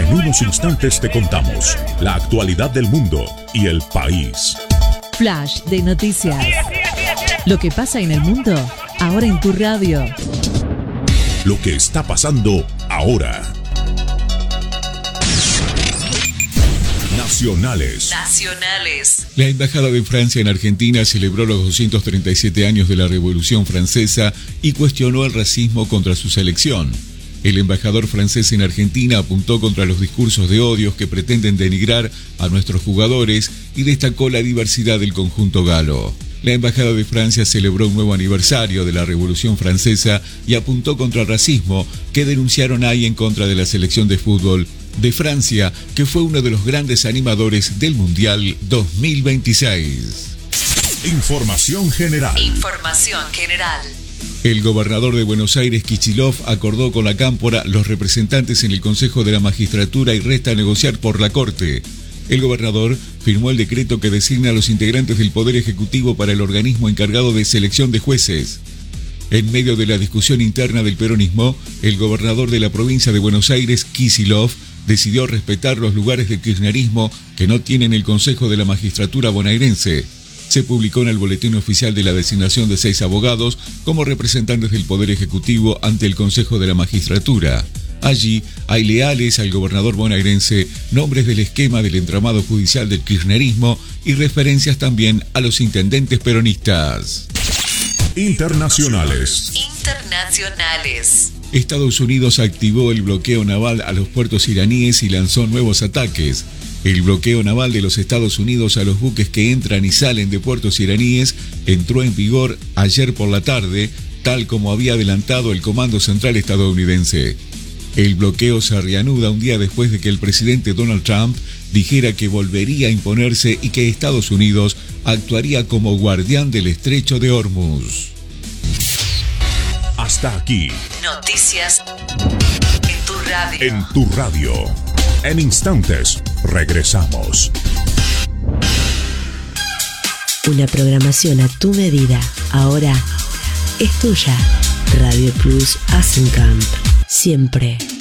En unos instantes te contamos la actualidad del mundo y el país. Flash de noticias. Lo que pasa en el mundo, ahora en tu radio. Lo que está pasando ahora. Nacionales. La Embajada de Francia en Argentina celebró los 237 años de la Revolución Francesa y cuestionó el racismo contra su selección. El embajador francés en Argentina apuntó contra los discursos de odios que pretenden denigrar a nuestros jugadores y destacó la diversidad del conjunto galo. La Embajada de Francia celebró un nuevo aniversario de la Revolución Francesa y apuntó contra el racismo que denunciaron ahí en contra de la selección de fútbol de Francia, que fue uno de los grandes animadores del Mundial 2026. Información general. El gobernador de Buenos Aires, Kicillof, acordó con la Cámpora los representantes en el Consejo de la Magistratura y resta negociar por la Corte. El gobernador firmó el decreto que designa a los integrantes del Poder Ejecutivo para el organismo encargado de selección de jueces. En medio de la discusión interna del peronismo, el gobernador de la provincia de Buenos Aires, Kicillof, decidió respetar los lugares del kirchnerismo que no tienen el Consejo de la Magistratura bonaerense. Se publicó en el boletín oficial de la designación de 6 abogados como representantes del Poder Ejecutivo ante el Consejo de la Magistratura. Allí hay leales al gobernador bonaerense, nombres del esquema del entramado judicial del kirchnerismo y referencias también a los intendentes peronistas. Internacionales. Estados Unidos activó el bloqueo naval a los puertos iraníes y lanzó nuevos ataques. El bloqueo naval de los Estados Unidos a los buques que entran y salen de puertos iraníes entró en vigor ayer por la tarde, tal como había adelantado el Comando Central estadounidense. El bloqueo se reanuda un día después de que el presidente Donald Trump dijera que volvería a imponerse y que Estados Unidos actuaría como guardián del estrecho de Hormuz. Hasta aquí. Noticias en tu radio. En tu radio. En instantes, regresamos. Una programación a tu medida. Ahora es tuya. Radio Plus Asencamp. Siempre.